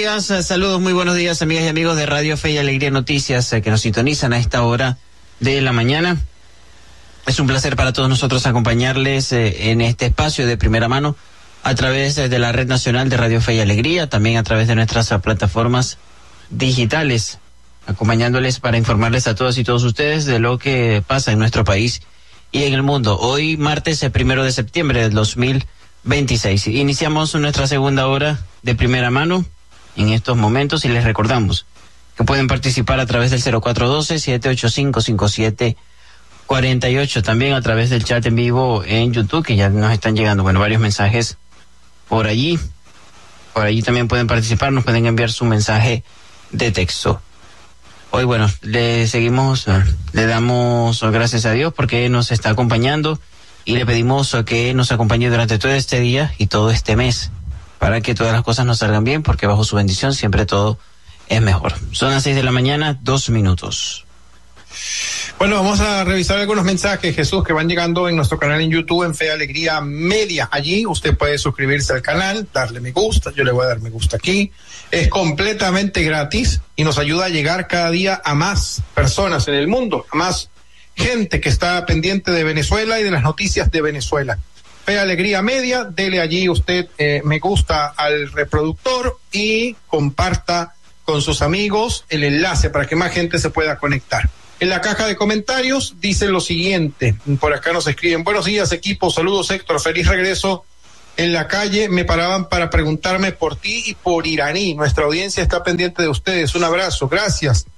días, saludos, muy buenos días, amigas y amigos de Radio Fe y Alegría Noticias que nos sintonizan a esta hora de la mañana. Es un placer para todos nosotros acompañarles en este espacio de primera mano a través de la Red Nacional de Radio Fe y Alegría, también a través de nuestras plataformas digitales, acompañándoles para informarles a todas y todos ustedes de lo que pasa en nuestro país y en el mundo. Hoy, martes 1 de septiembre del 2026. Iniciamos nuestra segunda hora de primera mano en estos momentos y les recordamos que pueden participar a través del 0412-785-5748, también a través del chat en vivo en YouTube, que ya nos están llegando, varios mensajes por allí. Por allí también pueden participar, nos pueden enviar su mensaje de texto. Hoy, le damos gracias a Dios porque nos está acompañando y le pedimos que nos acompañe durante todo este día y todo este mes para que todas las cosas nos salgan bien, porque bajo su bendición siempre todo es mejor. Son las 6 de la mañana, 2 minutos. Bueno, vamos a revisar algunos mensajes, Jesús, que van llegando en nuestro canal en YouTube, en Fe Alegría Media. Allí usted puede suscribirse al canal, darle me gusta, yo le voy a dar me gusta aquí. Es completamente gratis y nos ayuda a llegar cada día a más personas en el mundo, a más gente que está pendiente de Venezuela y de las noticias de Venezuela. Fe Alegría Media, dele allí usted me gusta al reproductor y comparta con sus amigos el enlace para que más gente se pueda conectar. En la caja de comentarios dice lo siguiente, por acá nos escriben: buenos días equipo, saludos Héctor, feliz regreso. En la calle me paraban para preguntarme por ti y por Iraní, nuestra audiencia está pendiente de ustedes, un abrazo, gracias.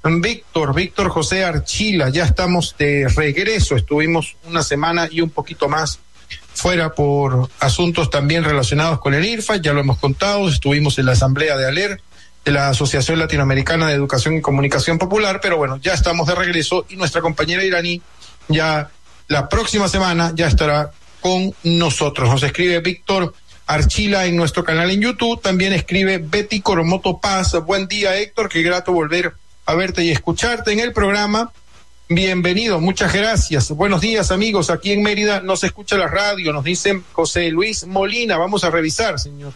Víctor José Archila, ya estamos de regreso, estuvimos una semana y un poquito más fuera por asuntos también relacionados con el IRFA, ya lo hemos contado, estuvimos en la asamblea de ALER, de la Asociación Latinoamericana de Educación y Comunicación Popular, pero ya estamos de regreso y nuestra compañera iraní ya la próxima semana ya estará con nosotros. Nos escribe Víctor Archila en nuestro canal en YouTube, también escribe Betty Coromoto Paz: buen día Héctor, qué grato volver a verte y escucharte en el programa. Bienvenido, muchas gracias. Buenos días amigos, aquí en Mérida no se escucha la radio, nos dicen José Luis Molina, vamos a revisar, señor,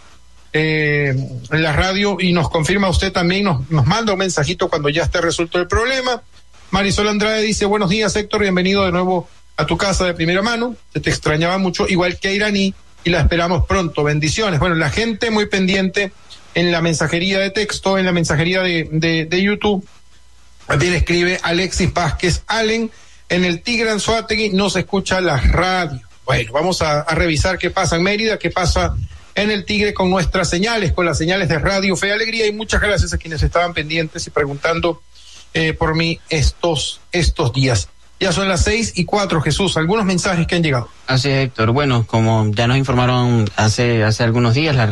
en la radio, y nos confirma usted también, nos manda un mensajito cuando ya esté resuelto el problema. Marisol Andrade dice: buenos días Héctor, bienvenido de nuevo a tu casa de primera mano, se te extrañaba mucho, igual que a Iraní, y la esperamos pronto, bendiciones. La gente muy pendiente en la mensajería de texto, en la mensajería de YouTube. También escribe Alexis Vázquez Allen: en el Tigre Anzoátegui no se escucha la radio. Vamos a revisar qué pasa en Mérida, qué pasa en el Tigre con nuestras señales, con las señales de Radio Fe y Alegría, y muchas gracias a quienes estaban pendientes y preguntando por mí estos días. Ya son las 6:04, Jesús, algunos mensajes que han llegado. Así es, Héctor. Como ya nos informaron hace algunos días, la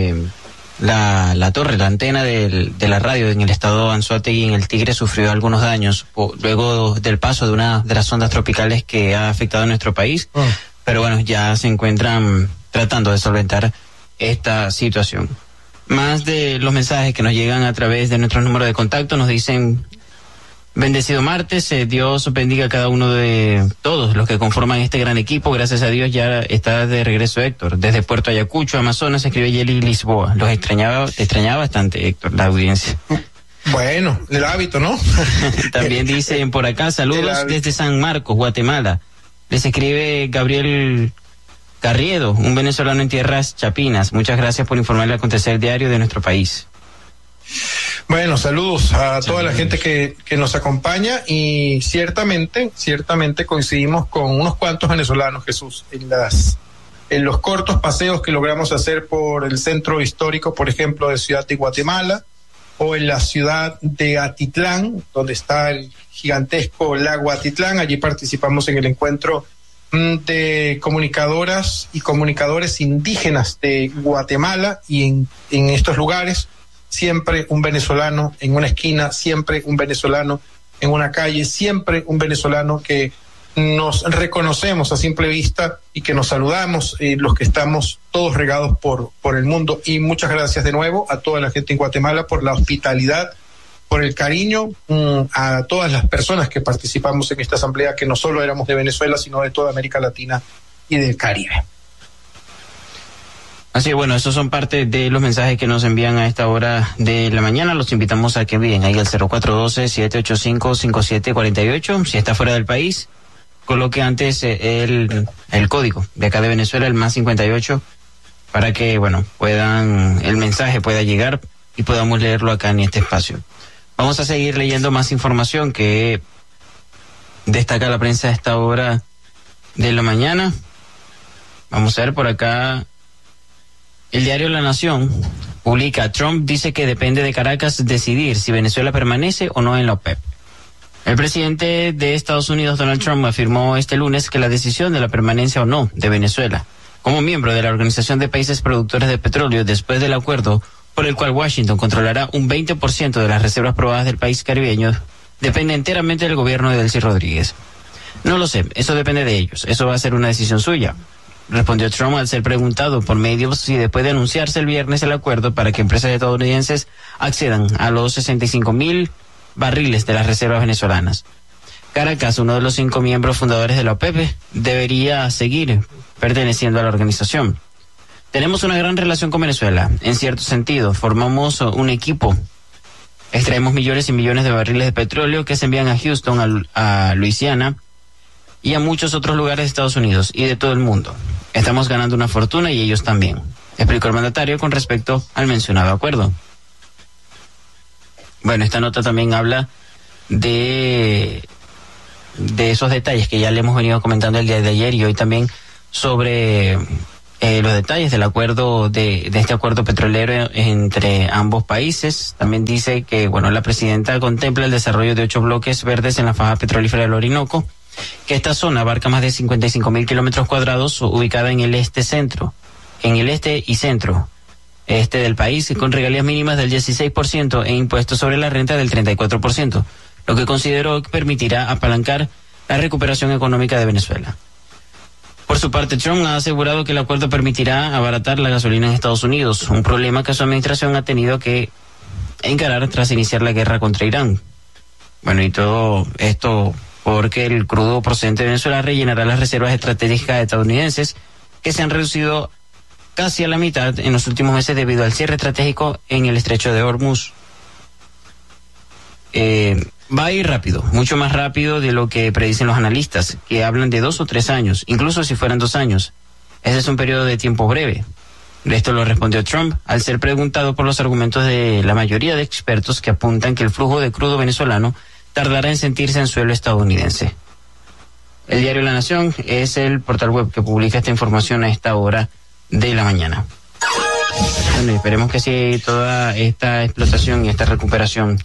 torre, la antena de la radio en el estado Anzoátegui, en el Tigre, sufrió algunos daños luego del paso de una de las ondas tropicales que ha afectado a nuestro país. Pero ya se encuentran tratando de solventar esta situación. Más de los mensajes que nos llegan a través de nuestro número de contacto, nos dicen: bendecido martes, Dios bendiga a cada uno de todos los que conforman este gran equipo. Gracias a Dios ya está de regreso Héctor. Desde Puerto Ayacucho, Amazonas, escribe Yeli Lisboa. Te extrañaba bastante, Héctor, la audiencia. El hábito, ¿no? También dicen por acá: saludos desde San Marcos, Guatemala. Les escribe Gabriel Carriedo, un venezolano en tierras chapinas. Muchas gracias por informarle al acontecer diario de nuestro país. Saludos a toda la gente que nos acompaña, y ciertamente coincidimos con unos cuantos venezolanos, Jesús, en los cortos paseos que logramos hacer por el centro histórico, por ejemplo, de Ciudad de Guatemala, o en la ciudad de Atitlán, donde está el gigantesco lago Atitlán. Allí participamos en el encuentro de comunicadoras y comunicadores indígenas de Guatemala, y en estos lugares siempre un venezolano en una esquina, siempre un venezolano en una calle, siempre un venezolano que nos reconocemos a simple vista y que nos saludamos, los que estamos todos regados por el mundo. Y muchas gracias de nuevo a toda la gente en Guatemala por la hospitalidad, por el cariño, a todas las personas que participamos en esta asamblea, que no solo éramos de Venezuela, sino de toda América Latina y del Caribe. Así que bueno, esos son parte de los mensajes que nos envían a esta hora de la mañana. Los invitamos a que envíen ahí al 0412-785-5748. Si está fuera del país, coloque antes el código de acá de Venezuela, el +58, para que, bueno, el mensaje pueda llegar y podamos leerlo acá en este espacio. Vamos a seguir leyendo más información que destaca la prensa a esta hora de la mañana. Vamos a ver por acá. El diario La Nación publica: Trump dice que depende de Caracas decidir si Venezuela permanece o no en la OPEP. El presidente de Estados Unidos, Donald Trump, afirmó este lunes que la decisión de la permanencia o no de Venezuela como miembro de la Organización de Países Productores de Petróleo, después del acuerdo por el cual Washington controlará un 20% de las reservas probadas del país caribeño, depende enteramente del gobierno de Delcy Rodríguez. No lo sé, eso depende de ellos, eso va a ser una decisión suya, respondió Trump al ser preguntado por medios si después de anunciarse el viernes el acuerdo para que empresas estadounidenses accedan a los 65,000 barriles de las reservas venezolanas. Caracas, uno de los 5 miembros fundadores de la OPEP, debería seguir perteneciendo a la organización. Tenemos una gran relación con Venezuela, en cierto sentido, formamos un equipo. Extraemos millones y millones de barriles de petróleo que se envían a Houston, a Luisiana y a muchos otros lugares de Estados Unidos y de todo el mundo. Estamos ganando una fortuna y ellos también, explicó el mandatario con respecto al mencionado acuerdo. Bueno, esta nota también habla de esos detalles que ya le hemos venido comentando el día de ayer y hoy también sobre los detalles del acuerdo, de este acuerdo petrolero entre ambos países. También dice que, bueno, la presidenta contempla el desarrollo de 8 bloques verdes en la faja petrolífera del Orinoco, que esta zona abarca más de 55,000 kilómetros cuadrados, ubicada en el este y centro del país, con regalías mínimas del 16% e impuestos sobre la renta del 34%, lo que consideró que permitirá apalancar la recuperación económica de Venezuela. Por su parte, Trump ha asegurado que el acuerdo permitirá abaratar la gasolina en Estados Unidos, un problema que su administración ha tenido que encarar tras iniciar la guerra contra Irán. Bueno, y todo esto porque el crudo procedente de Venezuela rellenará las reservas estratégicas estadounidenses, que se han reducido casi a la mitad en los últimos meses debido al cierre estratégico en el estrecho de Hormuz. Va a ir rápido, mucho más rápido de lo que predicen los analistas, que hablan de 2 o 3 años, incluso si fueran 2 años. Ese es un periodo de tiempo breve. Esto lo respondió Trump al ser preguntado por los argumentos de la mayoría de expertos que apuntan que el flujo de crudo venezolano tardará en sentirse en suelo estadounidense. El diario La Nación es el portal web que publica esta información a esta hora de la mañana. Bueno, esperemos que sí, toda esta explotación y esta recuperación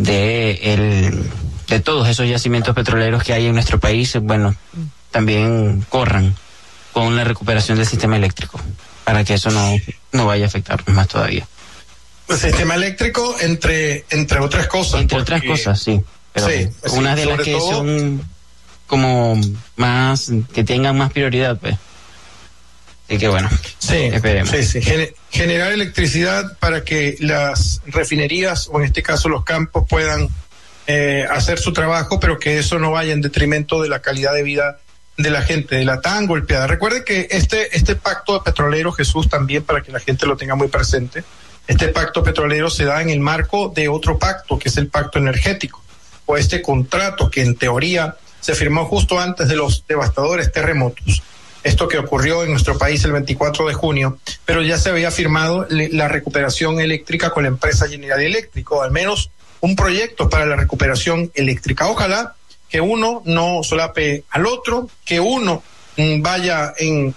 de todos esos yacimientos petroleros que hay en nuestro país, bueno, también corran con la recuperación del sistema eléctrico, para que eso no vaya a afectarnos más todavía. El sistema eléctrico, entre otras cosas. Entre otras cosas, sí. Pero sí, unas de las que todo son como más, que tengan más prioridad, pues. Así que bueno, sí, esperemos. Sí. Generar electricidad para que las refinerías, o en este caso los campos, puedan hacer su trabajo, pero que eso no vaya en detrimento de la calidad de vida de la gente, de la tan golpeada. Recuerde que este pacto petrolero, Jesús, también para que la gente lo tenga muy presente, este pacto petrolero se da en el marco de otro pacto, que es el pacto energético, o este contrato que en teoría se firmó justo antes de los devastadores terremotos. Esto que ocurrió en nuestro país el 24 de junio, pero ya se había firmado la recuperación eléctrica con la empresa General Electric, o al menos un proyecto para la recuperación eléctrica. Ojalá que uno no solape al otro, que uno vaya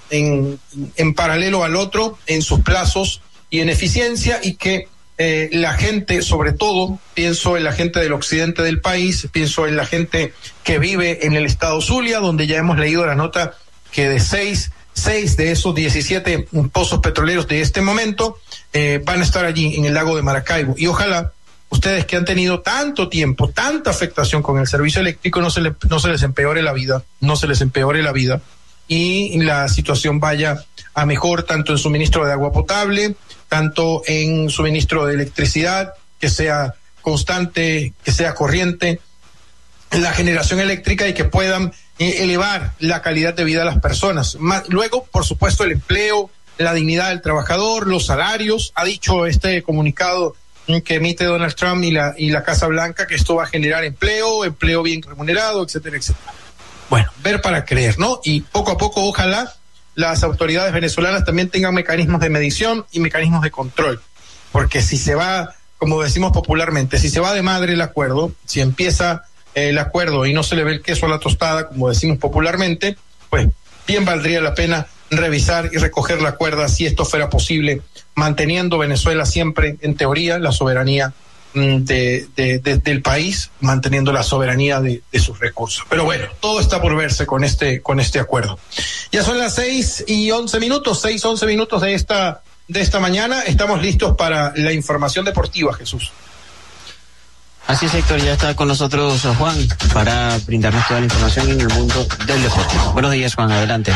en paralelo al otro en sus plazos y en eficiencia, y que la gente, sobre todo, pienso en la gente del occidente del país, pienso en la gente que vive en el estado Zulia, donde ya hemos leído la nota que de 6 de esos 17 pozos petroleros de este momento van a estar allí en el lago de Maracaibo. Y ojalá ustedes, que han tenido tanto tiempo, tanta afectación con el servicio eléctrico, no se les empeore la vida, y la situación vaya a mejor, tanto en suministro de agua potable, tanto en suministro de electricidad, que sea constante, que sea corriente, la generación eléctrica, y que puedan elevar la calidad de vida de las personas. Luego, por supuesto, el empleo, la dignidad del trabajador, los salarios. Ha dicho este comunicado que emite Donald Trump y la Casa Blanca que esto va a generar empleo bien remunerado, etcétera, etcétera. Bueno, ver para creer, ¿no? Y poco a poco, ojalá las autoridades venezolanas también tengan mecanismos de medición y mecanismos de control, porque si se va, como decimos popularmente, si se va de madre el acuerdo, si empieza el acuerdo y no se le ve el queso a la tostada, como decimos popularmente, pues bien valdría la pena revisar y recoger la cuerda si esto fuera posible, manteniendo Venezuela siempre, en teoría, la soberanía del país, manteniendo la soberanía de sus recursos. Pero bueno, todo está por verse con este acuerdo. Ya son las 6:11 minutos de esta mañana. Estamos listos para la información deportiva, Jesús. Así es, Héctor, ya está con nosotros Juan para brindarnos toda la información en el mundo del deporte. Buenos días, Juan, adelante.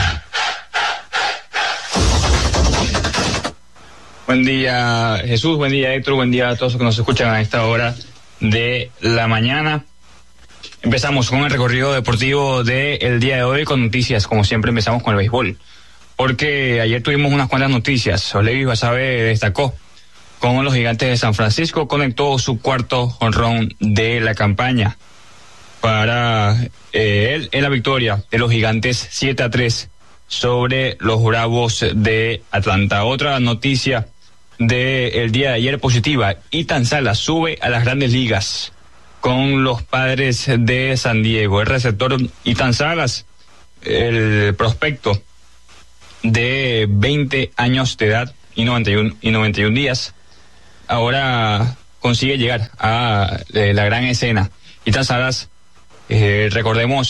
Buen día, Jesús, buen día, Héctor, buen día a todos los que nos escuchan a esta hora de la mañana. Empezamos con el recorrido deportivo del día de hoy con noticias. Como siempre, empezamos con el béisbol, porque ayer tuvimos unas cuantas noticias. Olevis Basabe destacó con los Gigantes de San Francisco, conectó su cuarto jonrón de la campaña para él en la victoria de los Gigantes 7-3 sobre los Bravos de Atlanta. Otra noticia del día de ayer positiva: Ethan Salas sube a las grandes ligas con los Padres de San Diego. El receptor Ethan Salas, el prospecto de 20 años de edad y 91 días, ahora consigue llegar a la gran escena. Ethan Salas, recordemos,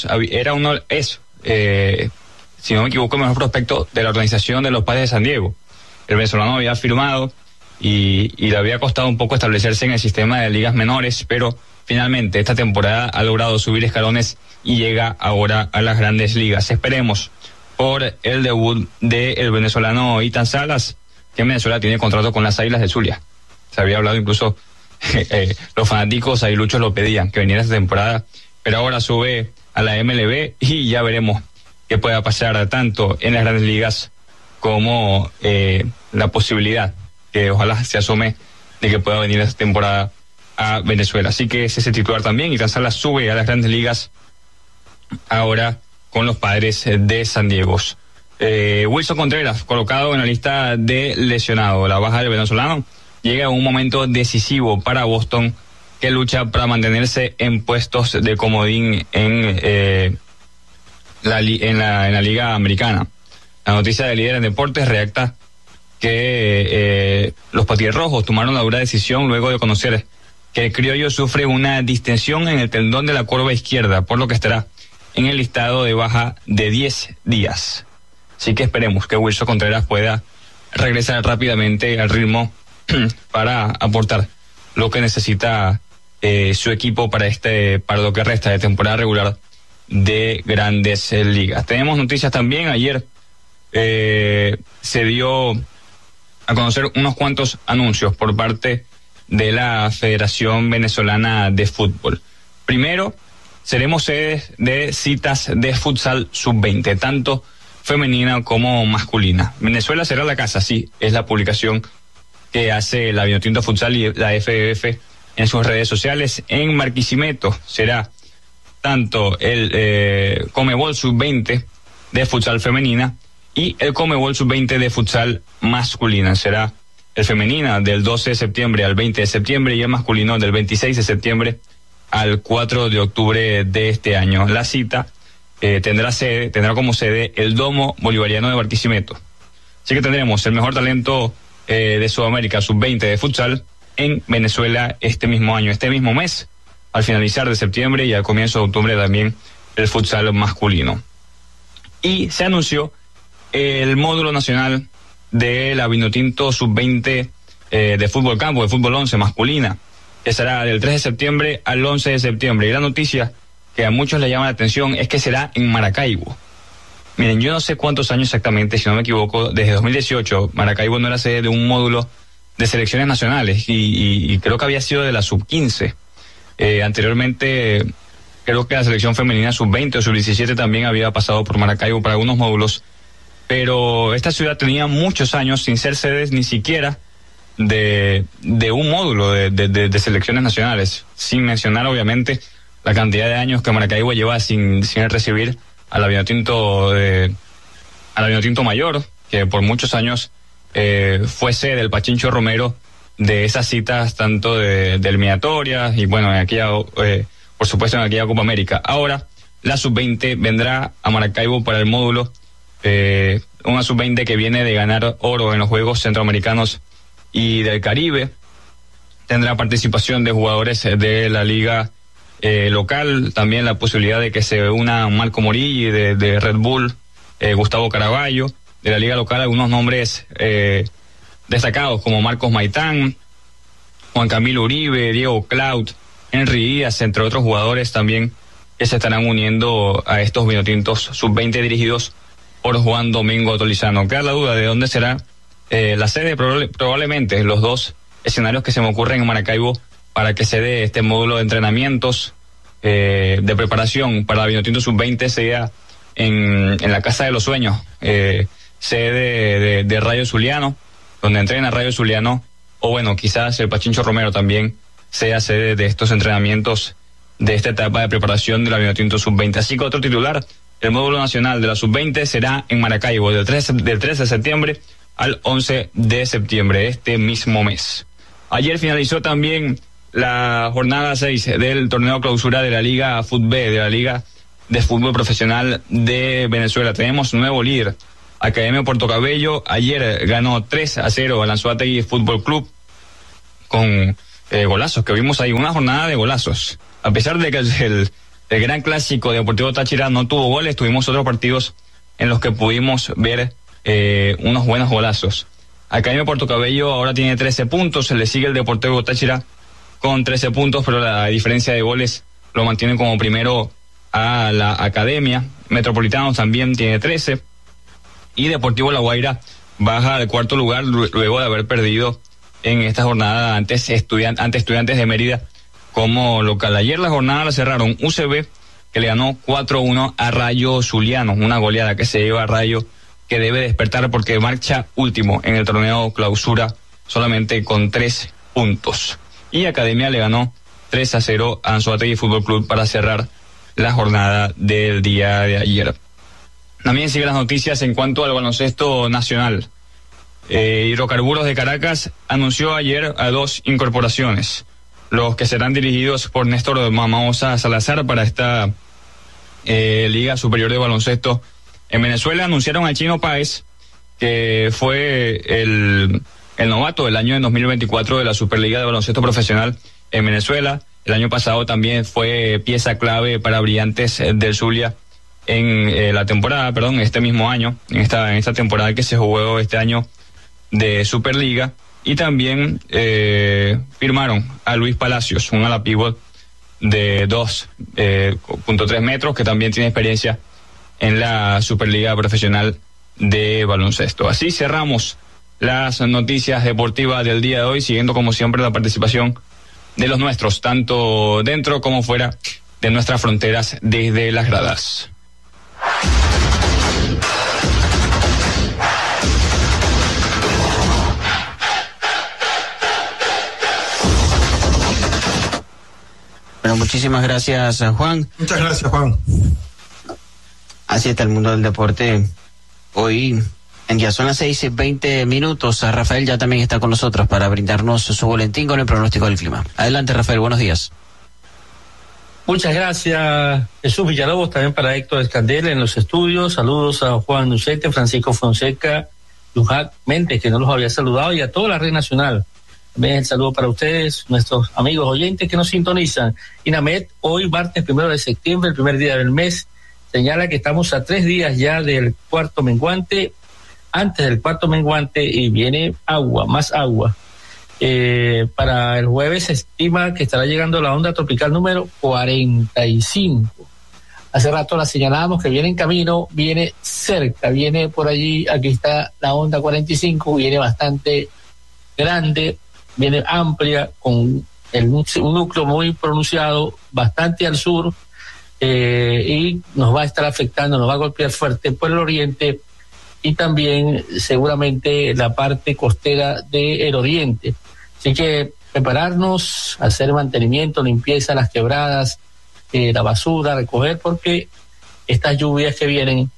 si no me equivoco, el mejor prospecto de la organización de los Padres de San Diego. El venezolano había firmado y le había costado un poco establecerse en el sistema de ligas menores, pero finalmente esta temporada ha logrado subir escalones y llega ahora a las grandes ligas. Esperemos por el debut del venezolano Ethan Salas, que en Venezuela tiene contrato con las Águilas del Zulia. Se había hablado incluso, los fanáticos aguiluchos lo pedían, que viniera esta temporada, pero ahora sube a la MLB y ya veremos qué pueda pasar tanto en las grandes ligas como la posibilidad que ojalá se asome de que pueda venir esta temporada a Venezuela. Así que ese es el titular también, y Ethan Salas sube a las grandes ligas ahora con los Padres de San Diego. Wilson Contreras, colocado en la lista de lesionado. La baja del venezolano llega a un momento decisivo para Boston, que lucha para mantenerse en puestos de comodín en la Liga Americana. La noticia de Líder en Deportes redacta que los Patirrojos tomaron la dura decisión luego de conocer que el criollo sufre una distensión en el tendón de la corva izquierda, por lo que estará en el listado de baja de 10 días. Así que esperemos que Wilson Contreras pueda regresar rápidamente al ritmo para aportar lo que necesita su equipo para lo que resta de temporada regular de Grandes Ligas. Tenemos noticias también. Ayer se dio a conocer unos cuantos anuncios por parte de la Federación Venezolana de Fútbol. Primero, seremos sedes de citas de futsal sub-20, tanto femenina como masculina. Venezuela será la casa, sí, es la publicación que hace la Vinotinto Futsal y la FBF en sus redes sociales. En Barquisimeto será tanto el Comebol sub-20 de futsal femenina y el Comebol sub-20 de futsal masculina. Será el femenina del 12 de septiembre al 20 de septiembre y el masculino del 26 de septiembre al 4 de octubre de este año. La cita tendrá como sede el Domo Bolivariano de Barquisimeto. Así que tendremos el mejor talento de Sudamérica sub-20 de futsal en Venezuela este mismo año, este mismo mes, al finalizar de septiembre, y al comienzo de octubre también el futsal masculino. Y se anunció el módulo nacional de la Vinotinto sub-20 de fútbol campo, de fútbol 11 masculina, que será del 3 de septiembre al 11 de septiembre. Y la noticia que a muchos le llama la atención es que será en Maracaibo. Miren, yo no sé cuántos años exactamente, si no me equivoco, desde 2018 Maracaibo no era sede de un módulo de selecciones nacionales y creo que había sido de la sub-15. Anteriormente creo que la selección femenina sub-20 o sub-17 también había pasado por Maracaibo para algunos módulos, pero esta ciudad tenía muchos años sin ser sede ni siquiera de un módulo de selecciones nacionales, sin mencionar obviamente la cantidad de años que Maracaibo lleva sin recibir a la Vinotinto Mayor, que por muchos años fue sede del Pachincho Romero de esas citas tanto de eliminatorias y bueno, en aquella, por supuesto en aquella Copa América. Ahora la sub-20 vendrá a Maracaibo para el módulo, una sub-20 que viene de ganar oro en los Juegos Centroamericanos y del Caribe. Tendrá participación de jugadores de la liga local, también la posibilidad de que se una Marco Morilli de Red Bull, Gustavo Caraballo, de la liga local algunos nombres destacados como Marcos Maitán, Juan Camilo Uribe, Diego Clout, Henry Díaz, entre otros jugadores también que se estarán uniendo a estos vinotintos sub-20 dirigidos por Juan Domingo Tolizano. Queda la duda de dónde será la sede, probablemente los dos escenarios que se me ocurren en Maracaibo para que se dé este módulo de entrenamientos de preparación para la Vinotinto sub-20 sea en la Casa de los Sueños, sede de Rayo Zuliano, donde entrena Rayo Zuliano, o bueno, quizás el Pachincho Romero también sea sede de estos entrenamientos de esta etapa de preparación de la Vinotinto sub-20. Así que otro titular, el módulo nacional de la sub-20 será en Maracaibo del 13 de septiembre al 11 de septiembre, este mismo mes. Ayer finalizó también la jornada 6 del torneo clausura de la Liga FUTB, de la Liga de Fútbol Profesional de Venezuela. Tenemos nuevo líder, Academia Puerto Cabello. Ayer ganó 3-0 al Anzoátegui Fútbol Club con golazos, que vimos ahí, una jornada de golazos. A pesar de que el gran clásico Deportivo Táchira no tuvo goles, tuvimos otros partidos en los que pudimos ver unos buenos golazos. Academia Puerto Cabello ahora tiene 13 puntos, se le sigue el Deportivo Táchira con 13 puntos, pero la diferencia de goles lo mantiene como primero a la Academia. Metropolitanos también tiene 13 y Deportivo La Guaira baja al cuarto lugar luego de haber perdido en esta jornada ante Estudiantes de Mérida como local. Ayer la jornada la cerraron UCB, que le ganó 4-1 a Rayo Zuliano, una goleada que se lleva a Rayo, que debe despertar porque marcha último en el torneo clausura solamente con 3 puntos. Y Academia le ganó 3-0 a Anzoátegui Fútbol Club para cerrar la jornada del día de ayer. También sigue las noticias en cuanto al baloncesto nacional. Hidrocarburos de Caracas anunció ayer a 2 incorporaciones, los que serán dirigidos por Néstor Mamaosa Salazar para esta Liga Superior de Baloncesto en Venezuela. Anunciaron al Chino Páez, que fue el novato del año en 2024 de la Superliga de Baloncesto Profesional en Venezuela. El año pasado también fue pieza clave para Brillantes del Zulia en la temporada, este mismo año, en esta temporada que se jugó este año de Superliga. Y también firmaron a Luis Palacios, un ala pívot de 2.3 metros, que también tiene experiencia en la Superliga Profesional de Baloncesto. Así cerramos las noticias deportivas del día de hoy, siguiendo como siempre la participación de los nuestros, tanto dentro como fuera de nuestras fronteras, desde las gradas. Bueno, muchísimas gracias, Juan. Muchas gracias, Juan. Así está el mundo del deporte hoy. Ya son las 6:20. Rafael ya también está con nosotros para brindarnos su boletín con el pronóstico del clima. Adelante, Rafael, buenos días. Muchas gracias, Jesús Villalobos, también para Héctor Escandel en los estudios. Saludos a Juan Nucete, Francisco Fonseca, Luján Méndez, que no los había saludado, y a toda la red nacional. También el saludo para ustedes, nuestros amigos oyentes que nos sintonizan. INAMED, hoy martes 1 de septiembre, el primer día del mes, señala que estamos a 3 días ya del cuarto menguante, antes del cuarto menguante, y viene agua, más agua. Para el jueves se estima que estará llegando la onda tropical número 45. Hace rato la señalábamos que viene en camino, viene cerca, viene por allí, aquí está la onda 45, viene bastante grande, viene amplia, con un núcleo muy pronunciado, bastante al sur, y nos va a estar afectando, nos va a golpear fuerte por el oriente y también seguramente la parte costera del oriente. Así que prepararnos, hacer mantenimiento, limpieza, las quebradas, la basura, recoger, porque estas lluvias que vienen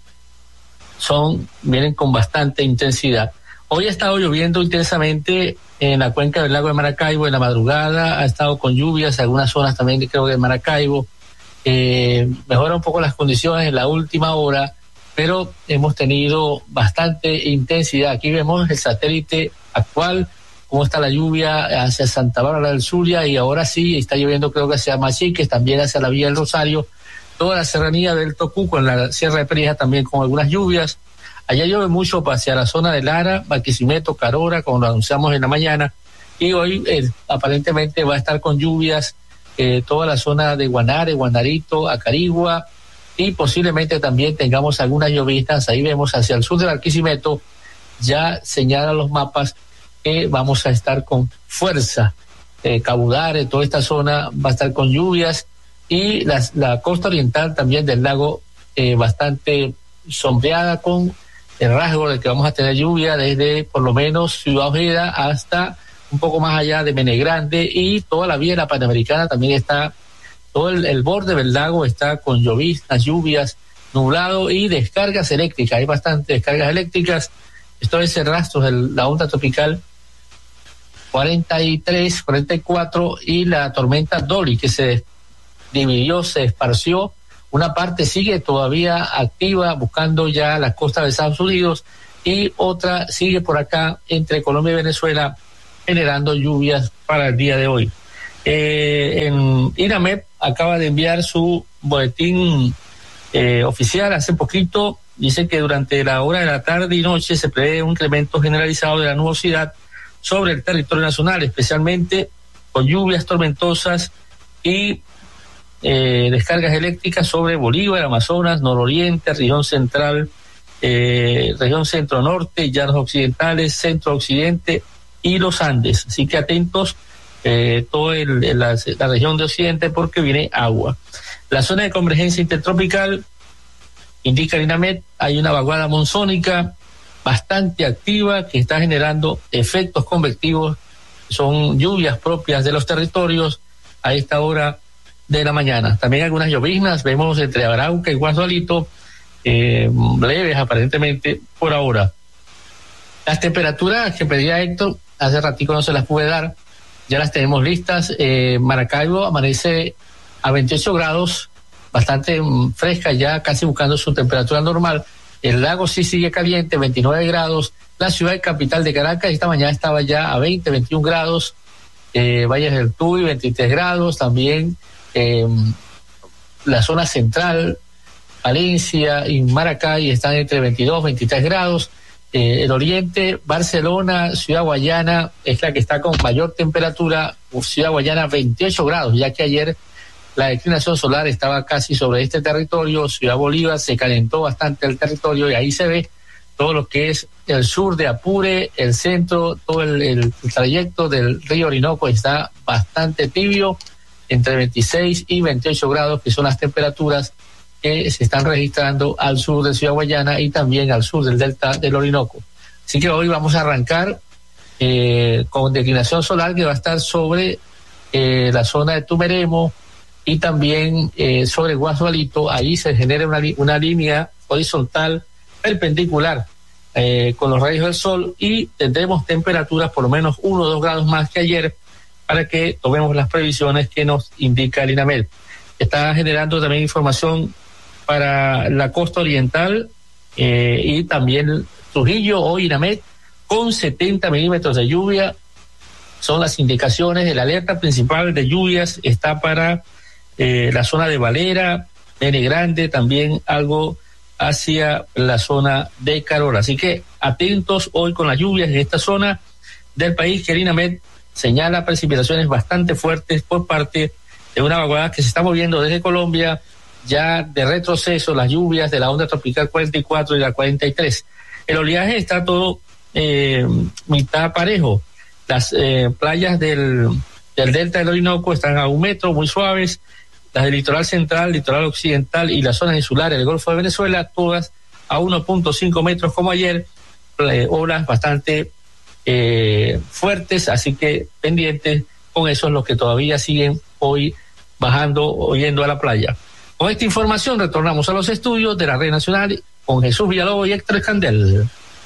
con bastante intensidad. Hoy ha estado lloviendo intensamente en la cuenca del lago de Maracaibo en la madrugada, ha estado con lluvias en algunas zonas también, creo que de Maracaibo. Mejora un poco las condiciones en la última hora, pero hemos tenido bastante intensidad. Aquí vemos el satélite actual, cómo está la lluvia hacia Santa Bárbara del Zulia, y ahora sí está lloviendo, creo que hacia Machiques, también hacia la Villa del Rosario, toda la serranía del Tocuco, en la Sierra de Perijá también con algunas lluvias. Allá llueve mucho hacia la zona de Lara, Barquisimeto, Carora, como lo anunciamos en la mañana, y hoy aparentemente va a estar con lluvias toda la zona de Guanare, Guanarito, Acarigua, y posiblemente también tengamos algunas lloviznas. Ahí vemos hacia el sur del Barquisimeto, ya señalan los mapas que vamos a estar con fuerza. Cabudare, toda esta zona va a estar con lluvias, y la costa oriental también del lago bastante sombreada, con el rasgo de que vamos a tener lluvia desde por lo menos Ciudad Ojeda hasta un poco más allá de Menegrande, y toda la vía de la Panamericana también está, todo el borde del lago está con lloviznas, lluvias, nublado y descargas eléctricas. Hay bastantes descargas eléctricas. Esto es el rastro de la onda tropical 43, 44 y la tormenta Dolly, que se dividió, se esparció. Una parte sigue todavía activa buscando ya la costa de Estados Unidos, y otra sigue por acá entre Colombia y Venezuela generando lluvias para el día de hoy. En INAMED acaba de enviar su boletín oficial hace poquito. Dice que durante la hora de la tarde y noche se prevé un incremento generalizado de la nubosidad sobre el territorio nacional, especialmente con lluvias tormentosas y descargas eléctricas sobre Bolívar, Amazonas, nororiente, región central, región centro-norte, llanos occidentales, centro-occidente y los Andes. Así que atentos toda la región de occidente, porque viene agua. La zona de convergencia intertropical, indica el INAMED, hay una vaguada monzónica bastante activa que está generando efectos convectivos. Son lluvias propias de los territorios a esta hora de la mañana. También algunas lloviznas vemos entre Arauca y Guazualito, leves aparentemente por ahora. Las temperaturas que pedía Héctor, hace ratico no se las pude dar, ya las tenemos listas. Maracaibo amanece a 28 grados, bastante fresca, ya casi buscando su temperatura normal. El lago sí sigue caliente, 29 grados. La ciudad y capital de Caracas esta mañana estaba ya a 20, 21 grados. Valles del Tuy, 23 grados. También la zona central, Valencia y Maracay están entre 22, 23 grados. El oriente, Barcelona, Ciudad Guayana es la que está con mayor temperatura. Ciudad Guayana 28 grados, ya que ayer la declinación solar estaba casi sobre este territorio. Ciudad Bolívar se calentó bastante el territorio, y ahí se ve todo lo que es el sur de Apure, el centro, todo el trayecto del río Orinoco está bastante tibio, entre 26 y 28 grados, que son las temperaturas que se están registrando al sur de Ciudad Guayana y también al sur del delta del Orinoco. Así que hoy vamos a arrancar con declinación solar que va a estar sobre la zona de Tumeremo y también sobre Guazualito. Ahí se genera una línea horizontal perpendicular con los rayos del sol, y tendremos temperaturas por lo menos 1 o 2 grados más que ayer, para que tomemos las previsiones que nos indica el INAMED. Está generando también información para la costa oriental y también Trujillo. Hoy INAMED con 70 milímetros de lluvia son las indicaciones. El alerta principal de lluvias está para la zona de Valera, Menegrande, también algo hacia la zona de Carora. Así que atentos hoy con las lluvias en esta zona del país, que el INAMED señala precipitaciones bastante fuertes por parte de una vaguada que se está moviendo desde Colombia, ya de retroceso, las lluvias de la onda tropical 44 y la 43. El oleaje está todo mitad parejo. Las playas del delta del Orinoco están a 1 metro, muy suaves. Las del litoral central, litoral occidental y las zonas insulares del Golfo de Venezuela, todas a 1.5 metros como ayer, olas bastante fuertes, así que pendientes con eso los que todavía siguen hoy bajando o yendo a la playa. Con esta información retornamos a los estudios de la Red Nacional con Jesús Villalobos y Héctor Escandel.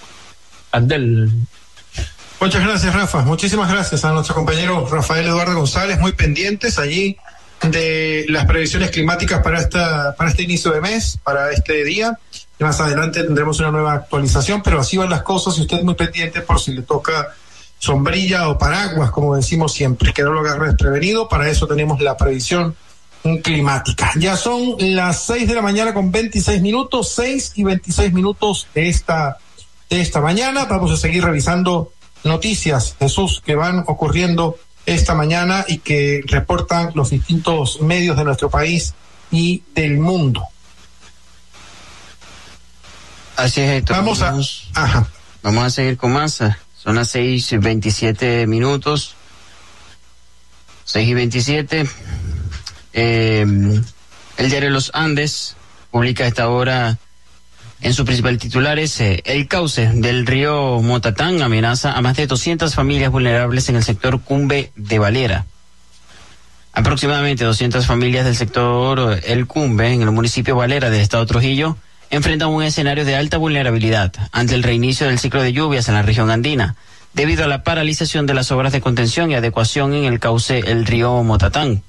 Muchas gracias, Rafa. Muchísimas gracias a nuestro compañero Rafael Eduardo González, muy pendientes allí de las previsiones climáticas para este inicio de mes, para este día. Y más adelante tendremos una nueva actualización, pero así van las cosas y usted muy pendiente por si le toca sombrilla o paraguas, como decimos siempre, que no lo agarre desprevenido. Para eso tenemos la previsión climática. Ya son las 6 de la mañana con 26 minutos, 6 y 26 minutos de esta mañana. Vamos a seguir revisando noticias, Jesús, que van ocurriendo esta mañana y que reportan los distintos medios de nuestro país y del mundo. Así es, Héctor. Vamos a seguir con más. Son las 6:27 minutos. 6:27. El diario Los Andes publica a esta hora en su principal titular el cauce del río Motatán amenaza a más de 200 familias vulnerables en el sector Cumbe de Valera. Aproximadamente 200 familias del sector El Cumbe, en el municipio Valera del estado Trujillo, enfrentan un escenario de alta vulnerabilidad ante el reinicio del ciclo de lluvias en la región andina, debido a la paralización de las obras de contención y adecuación en el cauce el río Motatán.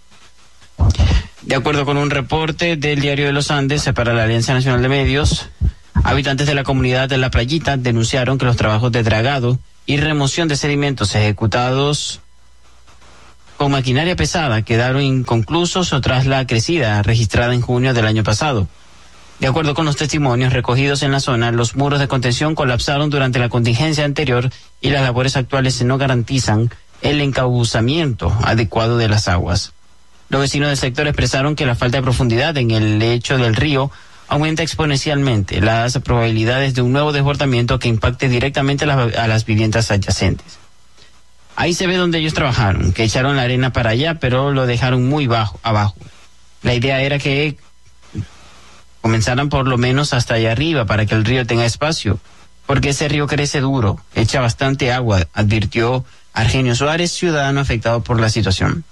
De acuerdo con un reporte del diario de Los Andes para la Alianza Nacional de Medios, habitantes de la comunidad de La Playita denunciaron que los trabajos de dragado y remoción de sedimentos ejecutados con maquinaria pesada quedaron inconclusos tras la crecida registrada en junio del año pasado. De acuerdo con los testimonios recogidos en la zona, los muros de contención colapsaron durante la contingencia anterior y las labores actuales no garantizan el encauzamiento adecuado de las aguas. Los vecinos del sector expresaron que la falta de profundidad en el lecho del río aumenta exponencialmente las probabilidades de un nuevo desbordamiento que impacte directamente a las viviendas adyacentes. Ahí se ve donde ellos trabajaron, que echaron la arena para allá, pero lo dejaron muy abajo. La idea era que comenzaran por lo menos hasta allá arriba para que el río tenga espacio, porque ese río crece duro, echa bastante agua, advirtió Argenio Suárez, ciudadano afectado por la situación.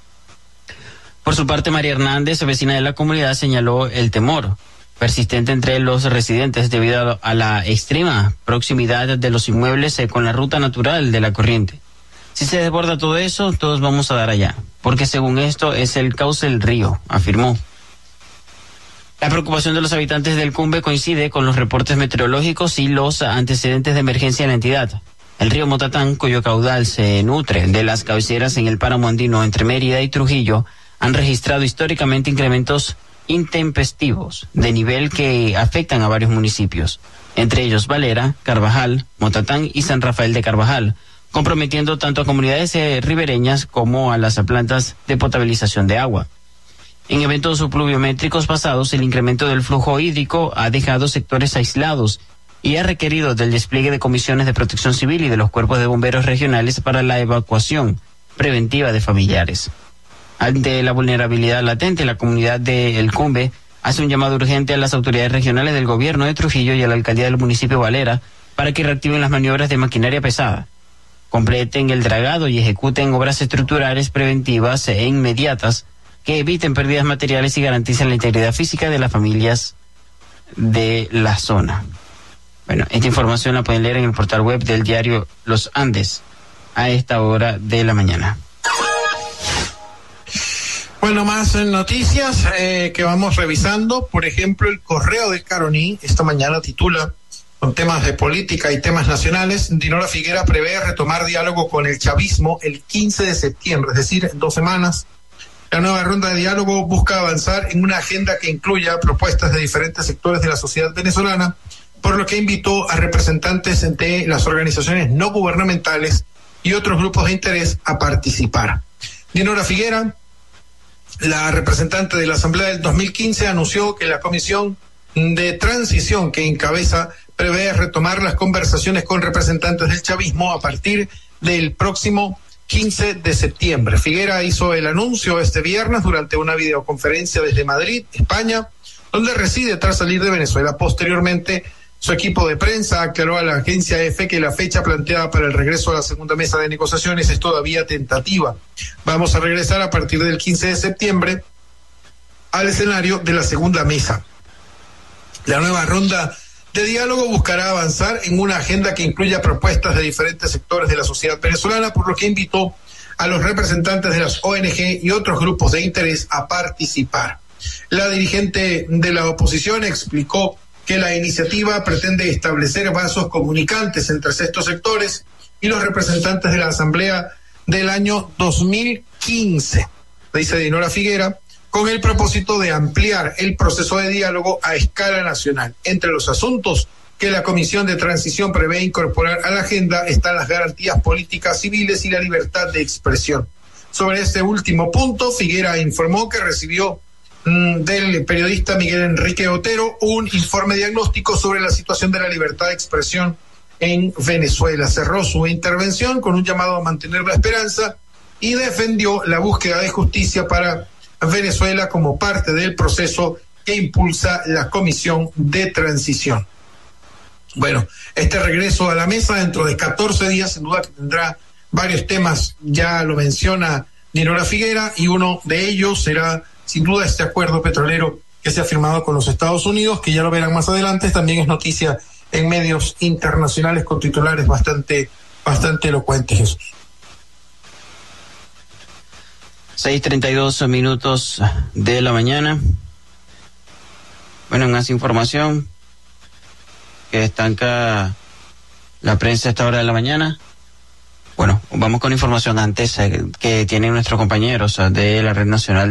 Por su parte, María Hernández, vecina de la comunidad, señaló el temor persistente entre los residentes debido a la extrema proximidad de los inmuebles con la ruta natural de la corriente. Si se desborda todo eso, todos vamos a dar allá, porque según esto es el cauce del río, afirmó. La preocupación de los habitantes del Cumbe coincide con los reportes meteorológicos y los antecedentes de emergencia en la entidad. El río Motatán, cuyo caudal se nutre de las cabeceras en el páramo andino entre Mérida y Trujillo, han registrado históricamente incrementos intempestivos de nivel que afectan a varios municipios, entre ellos Valera, Carvajal, Motatán y San Rafael de Carvajal, comprometiendo tanto a comunidades ribereñas como a las plantas de potabilización de agua. En eventos pluviométricos pasados, el incremento del flujo hídrico ha dejado sectores aislados y ha requerido del despliegue de comisiones de protección civil y de los cuerpos de bomberos regionales para la evacuación preventiva de familiares. Ante la vulnerabilidad latente, la comunidad de El Cumbe hace un llamado urgente a las autoridades regionales del gobierno de Trujillo y a la alcaldía del municipio Valera para que reactiven las maniobras de maquinaria pesada, completen el dragado y ejecuten obras estructurales preventivas e inmediatas que eviten pérdidas materiales y garanticen la integridad física de las familias de la zona. Bueno, esta información la pueden leer en el portal web del diario Los Andes a esta hora de la mañana. Bueno, más noticias que vamos revisando. Por ejemplo, el Correo del Caroní esta mañana titula, con temas de política y temas nacionales, Dinora Figuera prevé retomar diálogo con el chavismo el 15 de septiembre, es decir, en 2 semanas. La nueva ronda de diálogo busca avanzar en una agenda que incluya propuestas de diferentes sectores de la sociedad venezolana, por lo que invitó a representantes de las organizaciones no gubernamentales y otros grupos de interés a participar. Dinora Figuera, la representante de la Asamblea del 2015, anunció que la Comisión de Transición que encabeza prevé retomar las conversaciones con representantes del chavismo a partir del próximo 15 de septiembre. Figuera hizo el anuncio este viernes durante una videoconferencia desde Madrid, España, donde reside tras salir de Venezuela. Posteriormente, su equipo de prensa aclaró a la agencia EFE que la fecha planteada para el regreso a la segunda mesa de negociaciones es todavía tentativa. Vamos a regresar a partir del 15 de septiembre al escenario de la segunda mesa. La nueva ronda de diálogo buscará avanzar en una agenda que incluya propuestas de diferentes sectores de la sociedad venezolana, por lo que invitó a los representantes de las ONG y otros grupos de interés a participar. La dirigente de la oposición explicó que la iniciativa pretende establecer vasos comunicantes entre estos sectores y los representantes de la Asamblea del año 2015, dice Dinora Figuera, con el propósito de ampliar el proceso de diálogo a escala nacional. Entre los asuntos que la Comisión de Transición prevé incorporar a la agenda están las garantías políticas civiles y la libertad de expresión. Sobre este último punto, Figuera informó que recibió del periodista Miguel Enrique Otero un informe diagnóstico sobre la situación de la libertad de expresión en Venezuela. Cerró su intervención con un llamado a mantener la esperanza y defendió la búsqueda de justicia para Venezuela como parte del proceso que impulsa la Comisión de Transición. Bueno, este regreso a la mesa dentro de 14 días, sin duda que tendrá varios temas, ya lo menciona Dinora Figuera, y uno de ellos será sin duda este acuerdo petrolero que se ha firmado con los Estados Unidos, que ya lo verán más adelante. También es noticia en medios internacionales con titulares bastante elocuentes, Jesús. 6:32 minutos de la mañana. Bueno, más información que estanca la prensa a esta hora de la mañana. Bueno, vamos con información antes que tienen nuestros compañeros de la Red Nacional